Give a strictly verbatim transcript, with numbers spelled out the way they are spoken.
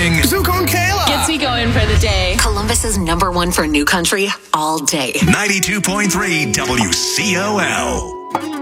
morning. Zook on Kayla. Gets me going for the day. Columbus's number one for new country all day. ninety-two point three W C O L.